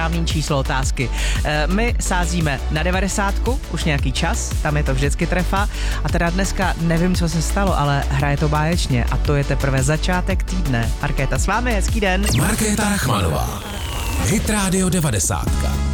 správný číslo otázky. My sázíme na 90, už nějaký čas, tam je to vždycky trefa. A teda dneska nevím, co se stalo, ale hraje to báječně a to je teprve začátek týdne. Markéta s vámi, hezký den. Markéta Rachmanová, Hit Radio 90.